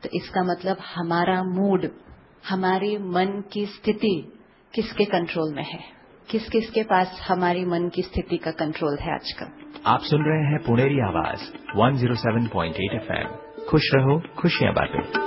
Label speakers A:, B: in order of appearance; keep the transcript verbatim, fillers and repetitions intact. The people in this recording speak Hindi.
A: तो इसका मतलब हमारा मूड, हमारी मन की स्थिति किसके कंट्रोल में है, किस किस के पास हमारी मन की स्थिति का कंट्रोल है आजकल।
B: आप सुन रहे हैं पुणेरी आवाज एक सौ सात पॉइंट आठ एफ एम। खुश रहो, खुशियां बांटो।